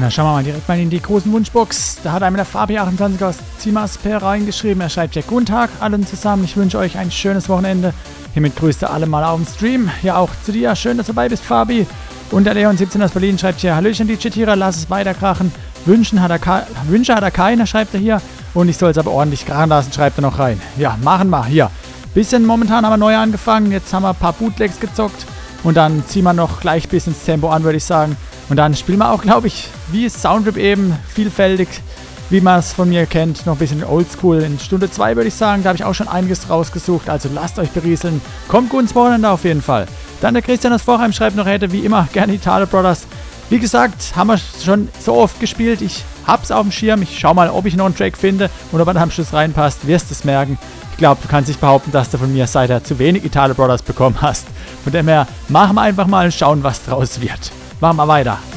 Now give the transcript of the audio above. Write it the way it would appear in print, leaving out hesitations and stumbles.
dann schauen wir mal direkt mal in die großen Wunschbox. Da hat einmal der Fabi28 aus Zimasper reingeschrieben. Er schreibt ja: Guten Tag allen zusammen. Ich wünsche euch ein schönes Wochenende. Hiermit grüßt ihr alle mal auf dem Stream. Ja, auch zu dir. Schön, dass du dabei bist, Fabi. Und der Leon17 aus Berlin schreibt hier: Hallöchen, die Chitierer, lass es weiterkrachen. Wünsche hat er keine, schreibt er hier. Und ich soll es aber ordentlich krachen lassen, schreibt er noch rein. Ja, machen wir hier. Bisschen momentan haben wir neu angefangen. Jetzt haben wir ein paar Bootlegs gezockt. Und dann ziehen wir noch gleich bis ins Tempo an, würde ich sagen. Und dann spielen wir auch, glaube ich, wie Soundtrip eben, vielfältig, wie man es von mir kennt, noch ein bisschen oldschool. In Stunde 2 würde ich sagen, da habe ich auch schon einiges rausgesucht. Also lasst euch berieseln. Kommt gut ins Wochenende auf jeden Fall. Dann der Christian aus Vorheim schreibt noch, er hätte wie immer gerne Italo Brothers. Wie gesagt, haben wir schon so oft gespielt. Ich hab's auf dem Schirm. Ich schau mal, ob ich noch einen Track finde und ob er dann am Schluss reinpasst. Wirst es merken. Ich glaube, du kannst nicht behaupten, dass du von mir seither zu wenig Italo Brothers bekommen hast. Von dem her, machen wir einfach mal und schauen, was draus wird. Machen wir weiter.